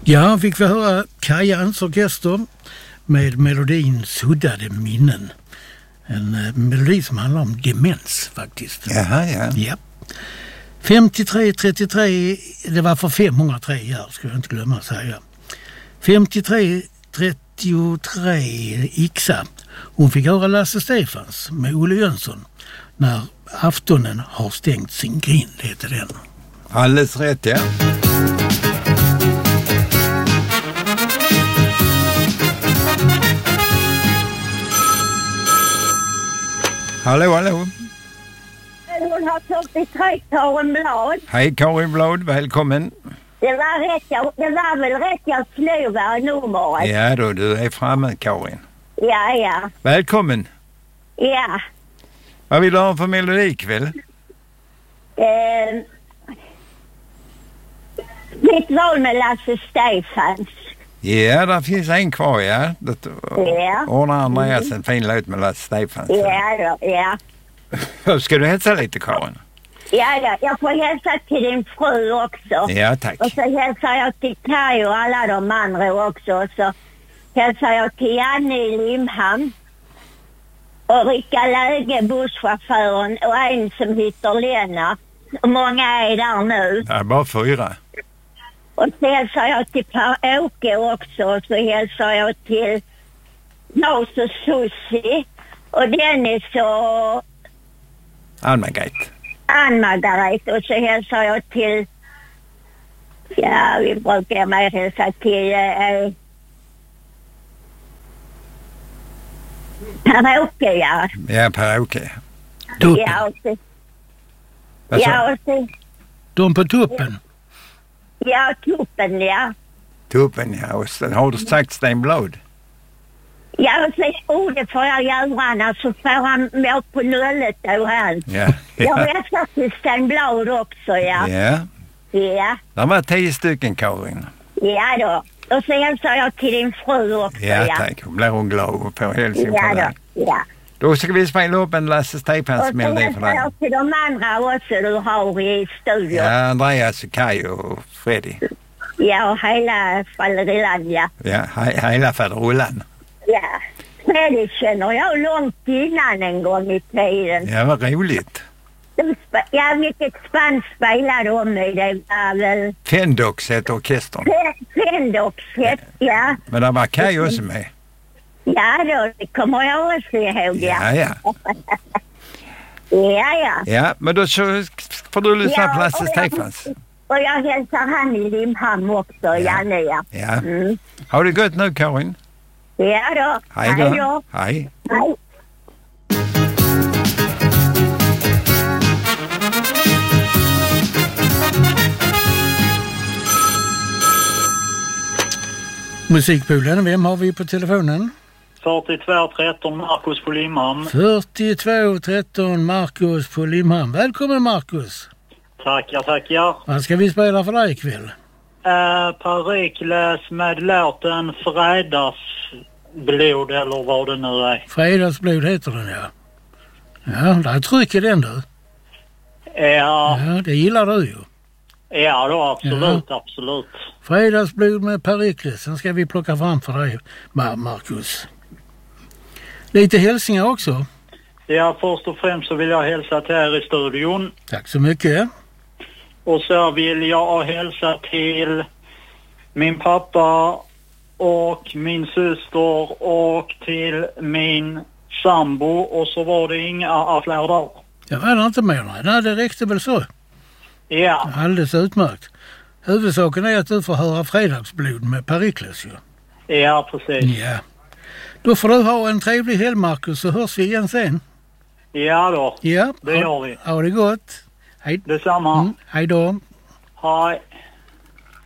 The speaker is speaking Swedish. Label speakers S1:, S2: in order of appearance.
S1: Ja, fick vi höra Kajans orkester med melodin Suddade minnen. En melodi som handlar om demens faktiskt.
S2: Jaha, ja.
S1: Ja. 53-33, det var för 503 här, ska jag inte glömma att säga. 53-33 Ixa. Hon fick höra Lasse Stefans med Olle Jönsson när aftonen har stängt sin grind, heter den.
S2: Alldeles rätt, ja. Hallå, hallå.
S3: 143 Karin Blad.
S2: Hej Karin Blad, välkommen.
S3: Det var väl rätt jag slog var numret.
S2: Ja då, du är framme Karin.
S3: Ja.
S2: Välkommen.
S3: Ja.
S2: Vad vill du ha för melodi ikväll?
S3: Mitt val med Lasse Stefans.
S2: Ja, där finns en kvar, ja.
S3: Ja.
S2: Ordnar Andreas en fin låt med Lasse Stefans.
S3: Ja.
S2: Ska du hälsa lite, Karin?
S3: Ja, jag får hälsa till din fru också.
S2: Ja, tack.
S3: Och så hälsar jag till Kaj och alla de andra också. Och så hälsar jag till Janne i Limhamn. Och Rickard Läge, busschauffören, och en som heter Lennart. Och många är där nu.
S2: Det är bara 4.
S3: Och så hälsar jag till Per-Åke också. Och så hälsar jag till Lars och Susie. Och Dennis och Ann-Margret. Och så hälsar jag till... Ja, vi brukar med hälsa till... Per-Åke, ja.
S2: Ja, Per-Åke.
S1: Tuppen.
S3: Ja, och så...
S1: De på tuppen.
S3: Ja, tuppen, ja.
S2: Tuppen, ja. Och sen har du sagt Sten Blad.
S3: Ja, och så det får jag göra, annars så får han må på nullet då han.
S2: Ja.
S3: Jag hälsar till Sten Blad också, ja.
S2: Ja.
S3: Ja.
S2: Det var 10 stycken, Karin.
S3: Ja då. Och så hälsar jag till din fru också,
S2: ja. Tack. Hon blir hon glad och får hälsning på dig.
S3: Ja.
S2: Då ska vi spela upp en Lasse Stefans melodi för dig.
S3: Och så hälsar jag till de andra också du har i studion.
S2: Ja, Andreas och Kaj och Freddy.
S3: Ja, och hela Faderullan, ja.
S2: Ja, hela Faderullan.
S3: Ja. Freddy känner jag långt innan en gång i tiden.
S2: Ja, vad roligt.
S3: Ja, vilket spann spelade de i? Det var väl...
S2: Fendox heter orkestern.
S3: Fendox, ja.
S2: Men det var Kaj också med.
S3: Ja då, det kommer jag också ihåg, ja. Ja.
S2: Ja, men då så får du lyssna på Lasse Stefans.
S3: Och jag hälsar han i Limhamn också, Janne, ja.
S2: Har du gott nu, Karin?
S3: Ja då.
S2: Hej då. Hej.
S1: Musikpoolen, vem har vi på telefonen?
S4: 42-13 Marcus på Limhamn.
S1: 42-13 Marcus på Limhamn. Välkommen Marcus.
S4: Tackar.
S1: Vad ska vi spela för dig ikväll?
S4: Perikles med låten Fredagsblod eller vad det nu är.
S1: Fredagsblod heter den, ja. Ja, det är tryck i den du. Ja, det gillar du ju.
S4: Ja då, absolut.
S1: Fredagsblod med Perikles. Sen ska vi plocka fram för dig, Marcus. Lite hälsningar också.
S4: Ja, först och främst så vill jag hälsa till er i studion.
S1: Tack så mycket.
S4: Och så vill jag hälsa till min pappa och min syster och till min sambo. Och så var det inga fler där.
S1: Jag var inte med. Nej, det räckte väl så.
S4: Ja.
S1: Alldeles utmärkt. Huvudsaken är att du får höra Fredagsblod med Perikles ju.
S4: Ja, precis.
S1: Ja. Då får du ha en trevlig helg, Marcus, så hörs vi igen sen.
S4: Ja då.
S1: Ja.
S4: Det gör vi.
S1: Ha det gott. Hej.
S4: Detsamma.
S1: Hej då.
S4: Hej.